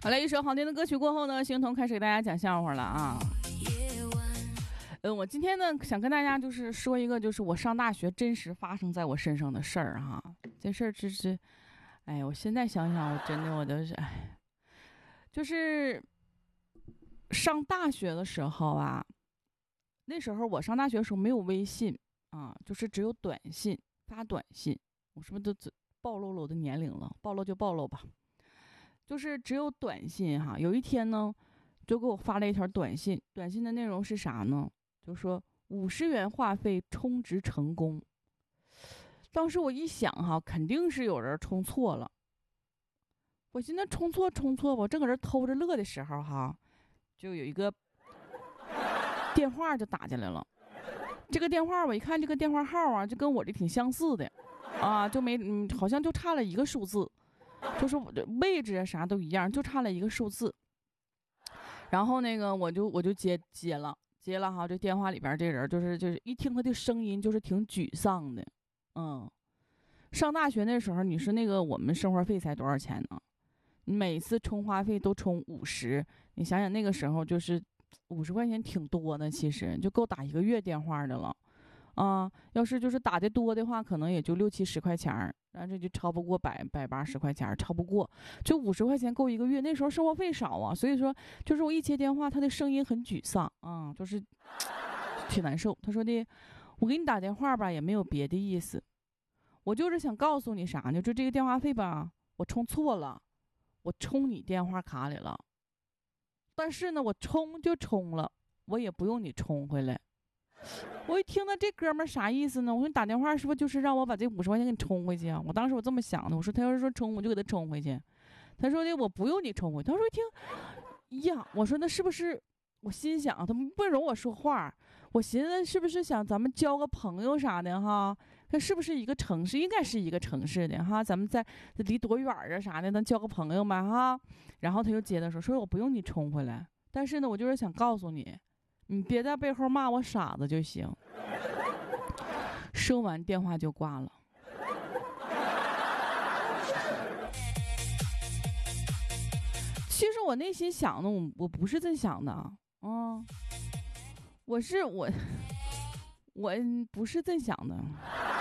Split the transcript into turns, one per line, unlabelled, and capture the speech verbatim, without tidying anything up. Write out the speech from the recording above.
好了，一首好听的歌曲过后呢，星彤开始给大家讲笑话了啊。嗯，我今天呢想跟大家就是说一个，就是我上大学真实发生在我身上的事儿哈。这事儿只是，哎，我现在想想，我真的我都是哎，就是上大学的时候啊，那时候我上大学的时候没有微信啊，就是只有短信，发短信。我是不是都暴露了我的年龄了？暴露就暴露吧。就是只有短信哈。有一天呢，就给我发了一条短信，短信的内容是啥呢？就说五十元话费充值成功。当时我一想哈，肯定是有人充错了。我寻思充错充错，我正搁这偷着乐的时候哈，就有一个电话就打进来了。这个电话我一看，这个电话号啊，就跟我这挺相似的啊，就没嗯，好像就差了一个数字。就是我的位置啊啥都一样，就差了一个数字。然后那个我就我就接接了接了哈，这电话里边这人就是就是一听他的声音就是挺沮丧的。嗯，上大学那时候你说那个我们生活费才多少钱呢？你每次充话费都充五十，你想想那个时候就是五十块钱挺多的，其实就够打一个月电话的了。啊，要是就是打的多的话，可能也就六七十块钱儿，然后这就超不过百百八十块钱儿，超不过，就五十块钱够一个月。那时候生活费少啊，所以说就是我一接电话，他的声音很沮丧啊，就是挺难受。他说的，我给你打电话吧，也没有别的意思，我就是想告诉你啥呢？就这个电话费吧，我充错了，我充你电话卡里了，但是呢，我充就充了，我也不用你充回来。我一听到这哥们儿啥意思呢？我说你打电话是不是就是让我把这五十块钱给你充回去啊？我当时我这么想的，我说他要是说充，我就给他充回去。他说的我不用你充回去。他说一听呀，我说那是不是？我心想他不容我说话，我寻思是不是想咱们交个朋友啥的哈？那是不是一个城市？应该是一个城市的哈，咱们在离多远啊啥的，能交个朋友嘛哈？然后他又接着说，说我不用你充回来，但是呢，我就是想告诉你。你别在背后骂我傻子就行。说完电话就挂了。其实我内心想的，我我不是这么想的啊、嗯，我是我，我不是这么想的。